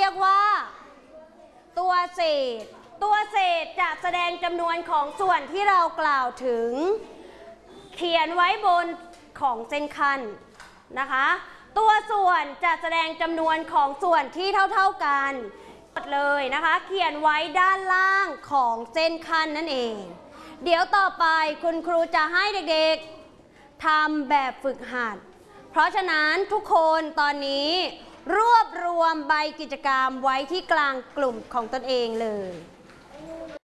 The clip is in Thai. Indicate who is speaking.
Speaker 1: ยกว่าตัวเศษตัวเศษจะแสดงจำนวนของส่วนที่เรากล่าวถึงเขียนไว้บนของเส้นคันนะคะตัวส่วนจะแสดงจำนวนของส่วนที่เท่ากันหมดเลยนะคะเขียนไว้ด้านล่างของเส้นคันนั่นเองเดี๋ยวต่อไปคุณครูจะให้เด็กๆทำแบบฝึกหัดเพราะฉะนั้นทุกคนตอนนี้รวบรวมใบกิจกรรมไว้ที่กลางกลุ่มของตนเองเลย